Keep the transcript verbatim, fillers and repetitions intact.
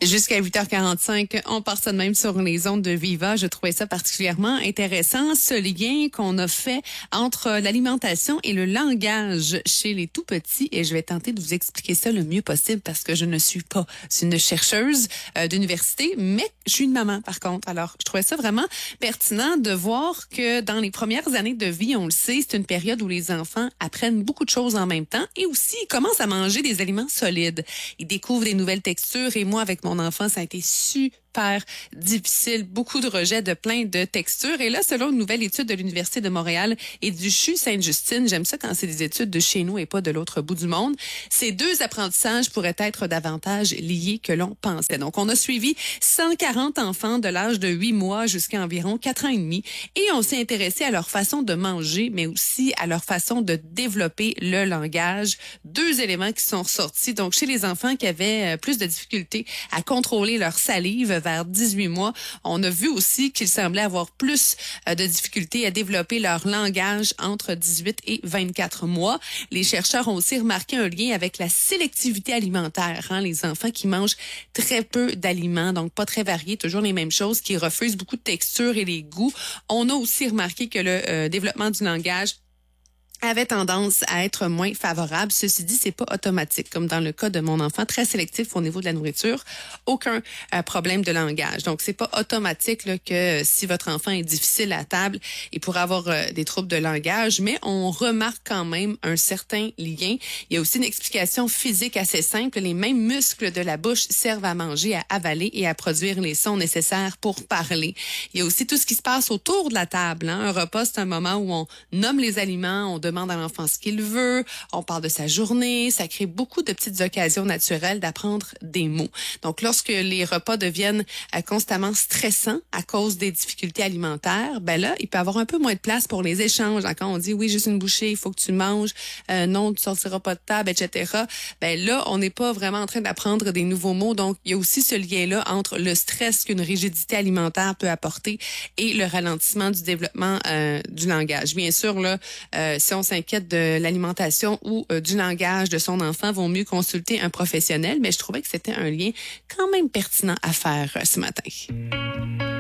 Jusqu'à huit heures quarante-cinq, on part ça de même sur les ondes de Viva. Je trouvais ça particulièrement intéressant, ce lien qu'on a fait entre l'alimentation et le langage chez les tout-petits. Et je vais tenter de vous expliquer ça le mieux possible parce que je ne suis pas une chercheuse euh, d'université, mais je suis une maman par contre. Alors, je trouvais ça vraiment pertinent de voir que dans les premières années de vie, on le sait, c'est une période où les enfants apprennent beaucoup de choses en même temps et aussi ils commencent à manger des aliments solides. Ils découvrent des nouvelles textures et moi, avec mon enfant, ça a été super difficile, beaucoup de rejets de plein de textures. Et là, selon une nouvelle étude de l'Université de Montréal et du C H U Sainte-Justine, j'aime ça quand c'est des études de chez nous et pas de l'autre bout du monde, ces deux apprentissages pourraient être davantage liés que l'on pensait. Donc, on a suivi cent quarante enfants de l'âge de huit mois jusqu'à environ quatre ans et demi et on s'est intéressé à leur façon de manger, mais aussi à leur façon de développer le langage. Deux éléments qui sont ressortis. Donc, chez les enfants qui avaient plus de difficultés à contrôler leur salive vers dix-huit mois, on a vu aussi qu'ils semblaient avoir plus de difficultés à développer leur langage entre dix-huit et vingt-quatre mois. Les chercheurs ont aussi remarqué un lien avec la sélectivité alimentaire. Hein? Les enfants qui mangent très peu d'aliments, donc pas très variés, toujours les mêmes choses, qui refusent beaucoup de textures et les goûts. On a aussi remarqué que le euh, développement du langage avait tendance à être moins favorable. Ceci dit, c'est pas automatique. Comme dans le cas de mon enfant, très sélectif au niveau de la nourriture, aucun euh, problème de langage. Donc, c'est pas automatique là, que euh, si votre enfant est difficile à table, il pourrait avoir euh, des troubles de langage, mais on remarque quand même un certain lien. Il y a aussi une explication physique assez simple. Les mêmes muscles de la bouche servent à manger, à avaler et à produire les sons nécessaires pour parler. Il y a aussi tout ce qui se passe autour de la table. Hein. Un repas, c'est un moment où on nomme les aliments, on demande à l'enfant ce qu'il veut, on parle de sa journée, ça crée beaucoup de petites occasions naturelles d'apprendre des mots. Donc, lorsque les repas deviennent euh, constamment stressants à cause des difficultés alimentaires, ben là, il peut y avoir un peu moins de place pour les échanges. Quand on dit, oui, juste une bouchée, il faut que tu manges, euh, non, tu sortiras pas de table, et cetera. Ben là, on n'est pas vraiment en train d'apprendre des nouveaux mots. Donc, il y a aussi ce lien-là entre le stress qu'une rigidité alimentaire peut apporter et le ralentissement du développement euh, du langage. Bien sûr, là, euh, si on s'inquiète de l'alimentation ou euh, du langage de son enfant, vaut mieux consulter un professionnel, mais je trouvais que c'était un lien quand même pertinent à faire euh, ce matin.